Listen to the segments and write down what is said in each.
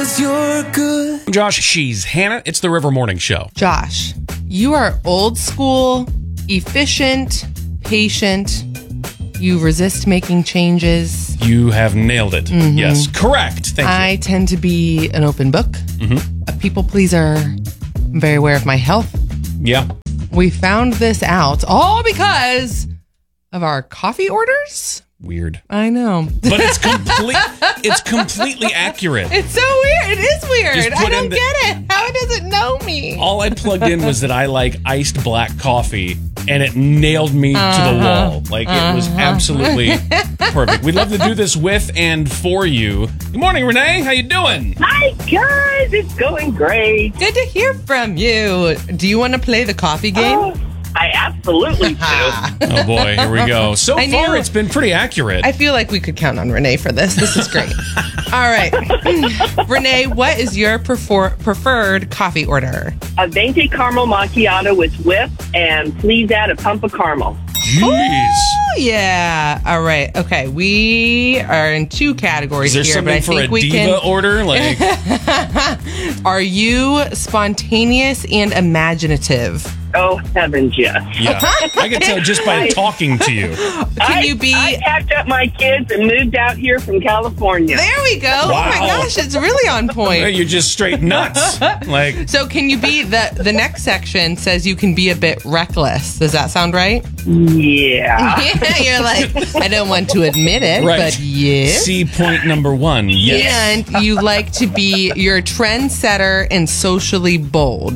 You're good. I'm Josh. She's Hannah. It's the River Morning Show. Josh, you are old school, efficient, patient. You resist making changes. You have nailed it. Mm-hmm. Yes, correct. Thank you. I tend to be an open book. Mm-hmm. A people pleaser. I'm very aware of my health. Yeah. We found this out all because of our coffee orders. Weird. I know. But it's completely accurate. It's so weird. It is weird. I don't get it. How does it know me? All I plugged in was that I like iced black coffee, and it nailed me to the wall. Like, it was absolutely perfect. We'd love to do this with and for you. Good morning, Renee. How you doing? Hi, guys. It's going great. Good to hear from you. Do you want to play the coffee game? I absolutely do. Oh, boy. Here we go. So far, it's been pretty accurate. I feel like we could count on Renee for this. This is great. All right. Renee, what is your preferred coffee order? A venti caramel macchiato with whip, and please add a pump of caramel. Jeez. Oh, yeah. All right. Okay. We are in two categories here. Is there something for a diva order? Like, are you spontaneous and imaginative? Oh, heavens, yes. Yeah. I can tell just by talking to you. I packed up my kids and moved out here from California. There we go. Wow. Oh, my gosh. It's really on point. You're just straight nuts. So can you be, the next section says you can be a bit reckless. Does that sound right? Yeah. You're like, I don't want to admit it, right. But yes. See point number one. Yes. And you like to be, you're a trendsetter and socially bold.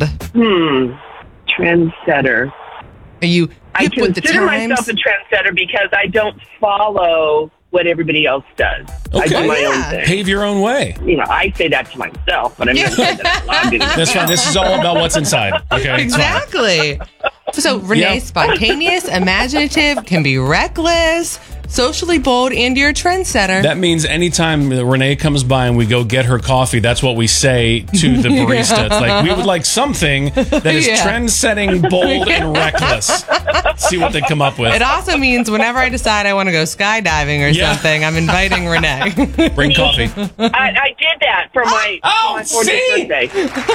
Trendsetter. Are you I consider myself a trendsetter because I don't follow what everybody else does. Okay. I do my own thing. Pave your own way. You know, I say that to myself, but I'm not saying that out loud. That's fine. This is all about what's inside. Okay. Exactly. So Renee, spontaneous, imaginative, can be reckless, socially bold, and you're a trendsetter. That means anytime Renee comes by and we go get her coffee, that's what we say to the barista. It's like, we would like something that is trend-setting, bold, and reckless. See what they come up with. It also means whenever I decide I want to go skydiving or something, I'm inviting Renee. Bring coffee. I did that for my 40th birthday.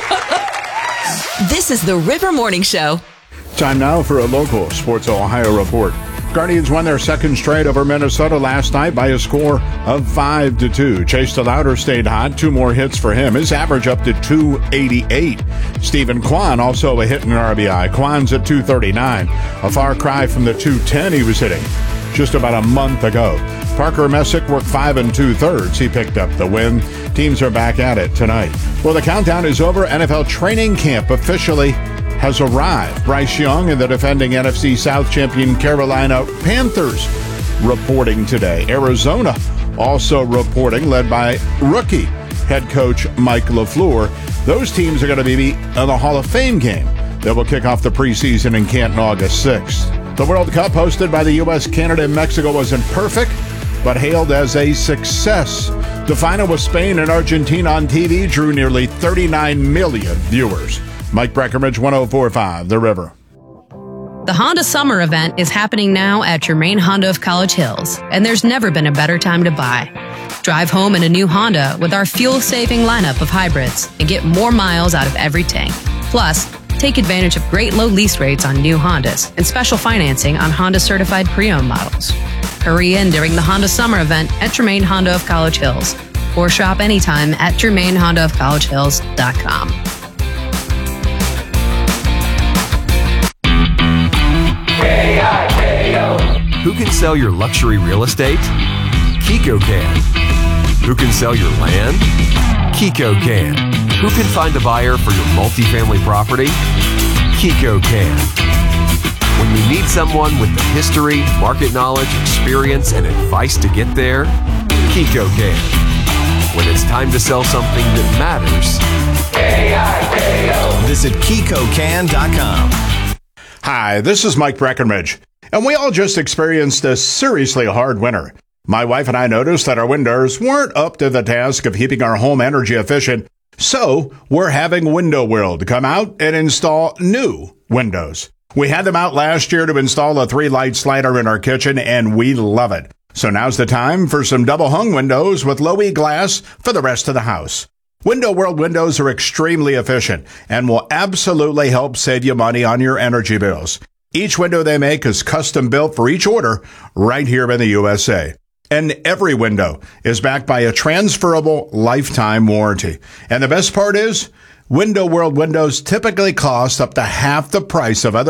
This is the River Morning Show. Time now for a local Sports Ohio report. Guardians won their second straight over Minnesota last night by a score of 5-2. Chase DeLauder stayed hot. 2 more hits for him. His average up to 288. Stephen Kwan also a hit and an RBI. Kwan's at 239. A far cry from the 210 he was hitting just about a month ago. Parker Messick worked 5 2/3. He picked up the win. Teams are back at it tonight. Well, the countdown is over. NFL training camp officially has arrived. Bryce Young and the defending NFC South champion Carolina Panthers reporting today. Arizona also reporting, led by rookie head coach Mike LaFleur. Those teams are going to be in the Hall of Fame game that will kick off the preseason in Canton August 6th. The World Cup hosted by the U.S., Canada, and Mexico wasn't perfect, but hailed as a success. The final with Spain and Argentina on TV drew nearly 39 million viewers. Mike Breckenridge, 104.5, The River. The Honda Summer event is happening now at Germain Honda of College Hills, and there's never been a better time to buy. Drive home in a new Honda with our fuel-saving lineup of hybrids and get more miles out of every tank. Plus, take advantage of great low lease rates on new Hondas and special financing on Honda-certified pre-owned models. Hurry in during the Honda Summer event at Germain Honda of College Hills, or shop anytime at GermainHondaofCollegeHills.com. Who can sell your luxury real estate? Kiko can. Who can sell your land? Kiko can. Who can find a buyer for your multifamily property? Kiko can. When you need someone with the history, market knowledge, experience, and advice to get there, Kiko can. When it's time to sell something that matters, K-I-K-O. Visit KikoCan.com. Hi, this is Mike Breckenridge, and we all just experienced a seriously hard winter. My wife and I noticed that our windows weren't up to the task of keeping our home energy efficient, so we're having Window World come out and install new windows. We had them out last year to install a 3-light slider in our kitchen, and we love it. So now's the time for some double-hung windows with low-E glass for the rest of the house. Window World windows are extremely efficient and will absolutely help save you money on your energy bills. Each window they make is custom built for each order right here in the USA. And every window is backed by a transferable lifetime warranty. And the best part is, Window World windows typically cost up to half the price of other